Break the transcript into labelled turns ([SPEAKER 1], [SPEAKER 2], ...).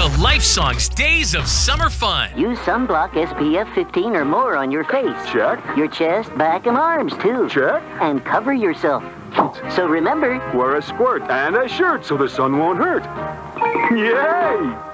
[SPEAKER 1] The Life Songs Days of Summer Fun.
[SPEAKER 2] Use sunblock SPF 15 or more on your face.
[SPEAKER 3] Check.
[SPEAKER 2] Your chest, back, and arms, too.
[SPEAKER 3] Check.
[SPEAKER 2] And cover yourself. So remember,
[SPEAKER 3] Wear a squirt and a shirt so the sun won't hurt. Yay!